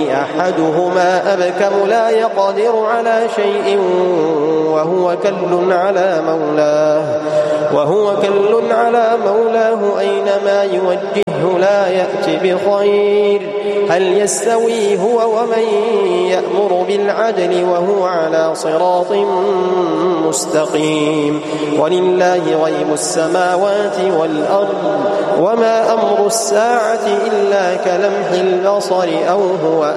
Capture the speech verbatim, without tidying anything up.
أحدهما أبكم لا يقدر على شيء وهو كل على مولاه وهو كل على مولاه أينما يوجهه لا يأتي بخير هل يستوي هو ومن يأمر بالعدل وهو على صراط مستقيم ولله غيب السماوات والأرض وما أمر الساعة إلا كلمح البصر أو هو